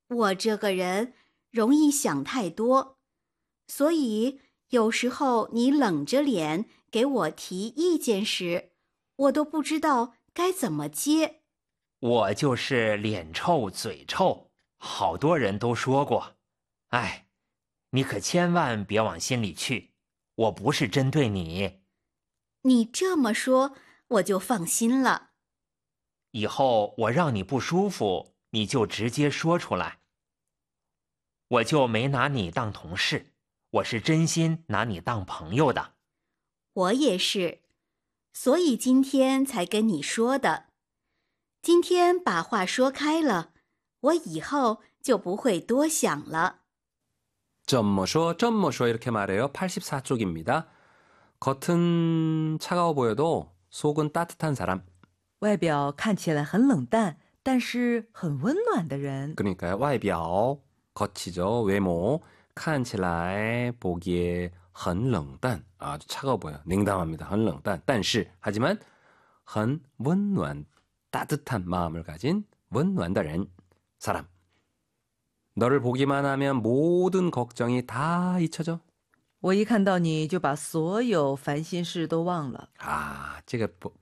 我这个人容易想太多，所以有时候你冷着脸给我提意见时，我都不知道该怎么接。 我就是脸臭嘴臭，好多人都说过。哎，你可千万别往心里去，我不是针对你。 你这么说，我就放心了。 以后我让你不舒服，你就直接说出来。我就没拿你当同事，我是真心拿你当朋友的。 我也是，所以今天才跟你说的。今天把话说开了，我以后就不会多想了。 좀 뭐쇼 이렇게 말해요. 84쪽입니다. 겉은 차가워 보여도 속은 따뜻한 사람. 外表看起来很冷淡，但是很温暖的人。 그러니까요. 外表 겉이죠. 외모 看起来 보기에 很冷淡 아주 차가워 보여. 냉담합니다. 很冷淡. 但是 하지만 很温暖 따뜻한 마음을 가진 温暖的人 사람. 너를 보기만 하면 모든 걱정이 다 잊혀져. 我一看到你就把所有烦心事都忘了。 啊，这个不，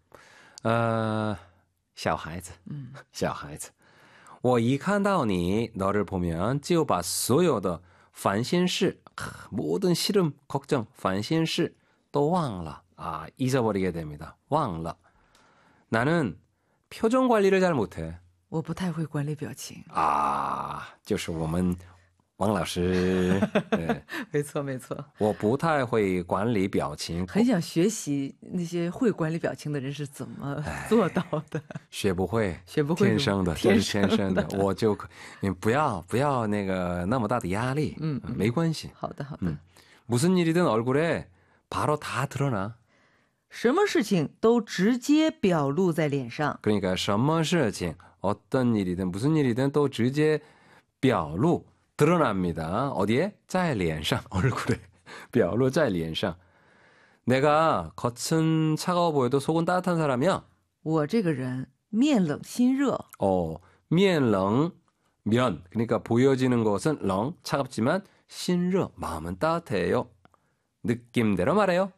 小孩子，小孩子。我一看到你너를 보면就把所有的烦心事 모든 시름, 걱정, 烦心事都忘了. 아, 잊어버리게 됩니다. 忘了. 나는 표정 관리를 잘 못해. 我不太会管理表情。 啊，就是我们王老师。对， 没错没错。 我不太会管理表情， 很想学习那些会管理表情的人是怎么做到的。 学不会， 学不会， 天生的，这是天生的。我就你不要那个那么大的压力，没关系。 好的好的。 무슨 일이든 얼굴에 바로 다 드러나. 什么事情都直接表露在脸上。 그러니까 什么事情 어떤 일이든 무슨 일이든 또 直接表露 드러납니다. 어디에? 在脸上 얼굴에 表露在脸上. 내가 겉은 차가워 보여도 속은 따뜻한 사람이야. 我这个人面冷心热. 面冷 면 그러니까 보여지는 것은 冷 차갑지만 心热 마음은 따뜻해요. 느낌대로 말해요.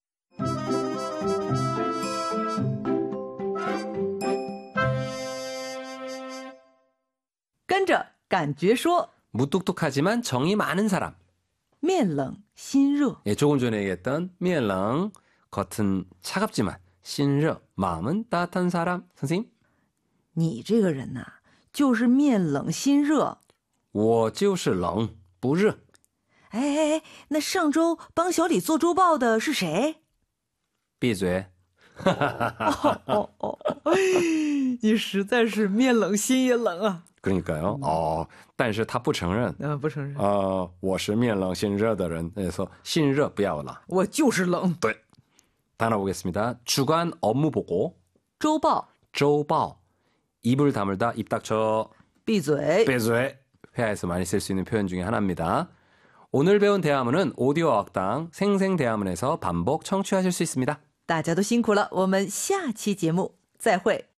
跟着感觉说. 무뚝뚝하지만 정이 많은 사람. 面冷心热. 예, 조금 전에 얘기했던 面冷 겉은 차갑지만 心热 마음은 따뜻한 사람. 선생님? 你这个人呐，就是面冷心热。 我就是冷不热。 哎，那上周帮小李做周报的是谁？ 闭嘴。 你实在是面冷心也冷啊。 그러니까요. 但是他不承认。 不承认。 我是面冷心热的人. 그래서 心热不要了。 我就是冷。 对。 단어 보겠습니다. 주간 업무 보고. 周报. 입을 다물다 입 닥쳐. 闭嘴. 회화에서 많이 쓸 수 있는 표현 중에 하나입니다. 오늘 배운 대화문은 오디오 어학당 생생대화문에서 반복 청취하실 수 있습니다. 大家都辛苦了，我们下期节目再会。